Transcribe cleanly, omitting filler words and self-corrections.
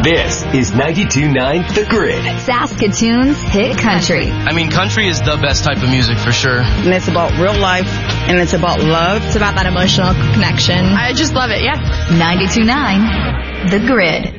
This is 92.9 The Grid. Saskatoon's hit country. I mean, country is the best type of music for sure. And it's about real life, and it's about love. It's about that emotional connection. I just love it, yeah. 92.9 The Grid.